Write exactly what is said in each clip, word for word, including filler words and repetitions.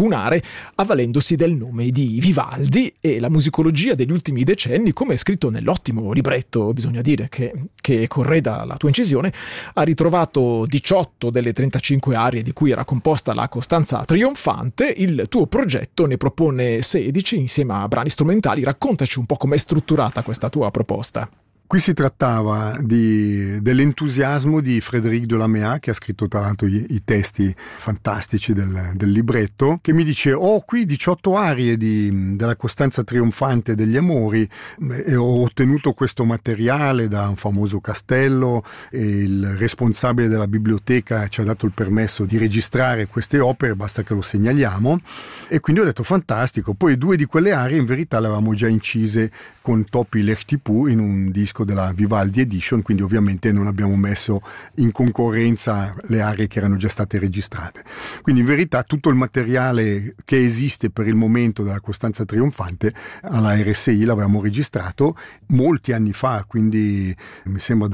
comunare avvalendosi del nome di Vivaldi, e la musicologia degli ultimi decenni, come è scritto nell'ottimo libretto, bisogna dire, che, che correda la tua incisione, ha ritrovato diciotto delle trentacinque arie di cui era composta la Costanza trionfante. Il tuo progetto ne propone sedici insieme a brani strumentali. Raccontaci un po' com'è strutturata questa tua proposta. Qui si trattava di, dell'entusiasmo di Frédéric Delamea, che ha scritto tra l'altro i, i testi fantastici del, del libretto, che mi dice: ho qui diciotto arie di, della Costanza trionfante degli amori, e ho ottenuto questo materiale da un famoso castello, e il responsabile della biblioteca ci ha dato il permesso di registrare queste opere, basta che lo segnaliamo. E quindi ho detto: fantastico. Poi due di quelle arie in verità le avevamo già incise con Topi Lehtipu in un disco della Vivaldi Edition, quindi ovviamente non abbiamo messo in concorrenza le aree che erano già state registrate. Quindi in verità tutto il materiale che esiste per il momento della Costanza trionfante alla R S I l'avevamo registrato molti anni fa, quindi mi sembra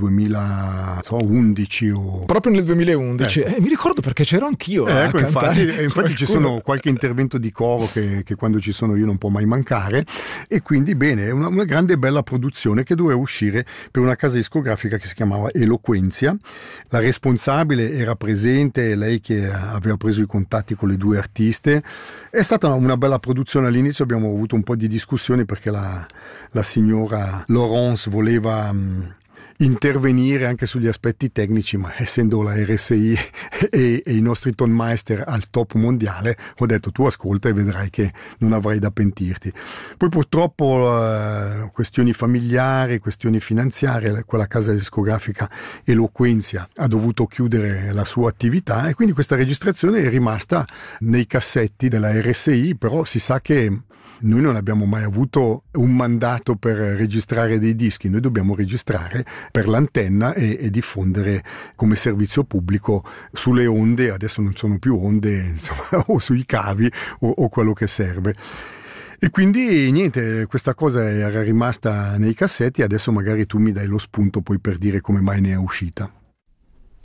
duemilaundici o... Proprio nel duemilaundici, ecco. eh, mi ricordo perché c'ero anch'io eh, a ecco, cantare. infatti, infatti ci sono qualche intervento di coro che, che quando ci sono io non può mai mancare, e quindi bene, è una, una grande e bella produzione che doveva uscire per una casa discografica che si chiamava Eloquenzia. La responsabile era presente, lei che aveva preso i contatti con le due artiste. È stata una bella produzione. All'inizio abbiamo avuto un po' di discussioni perché la, la signora Laurence voleva mh, intervenire anche sugli aspetti tecnici, ma essendo la R S I e, e i nostri tonmeister al top mondiale, ho detto: tu ascolta e vedrai che non avrai da pentirti. Poi purtroppo eh, questioni familiari, questioni finanziarie, quella casa discografica Eloquenzia ha dovuto chiudere la sua attività, e quindi questa registrazione è rimasta nei cassetti della R S I. Però si sa che noi non abbiamo mai avuto un mandato per registrare dei dischi, noi dobbiamo registrare per l'antenna e, e diffondere come servizio pubblico sulle onde, adesso non sono più onde, insomma, o sui cavi o, o quello che serve. E quindi niente, questa cosa era rimasta nei cassetti, adesso magari tu mi dai lo spunto poi per dire come mai ne è uscita.